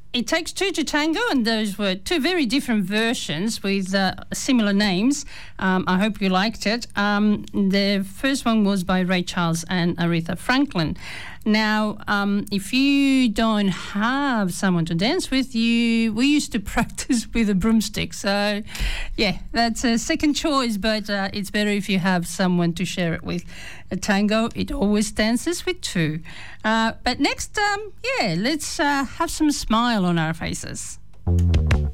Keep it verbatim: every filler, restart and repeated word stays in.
It Takes Two to Tango, and those were two very different versions with uh, similar names. Um, I hope you liked it. Um, the first one was by Ray Charles and Aretha Franklin. Now, um, if you don't have someone to dance with, you we used to practice with a broomstick. So, yeah, that's a second choice, but uh, it's better if you have someone to share it with. A tango, it always dances with two. Uh, but next, um, yeah, let's uh, have some smile on our faces.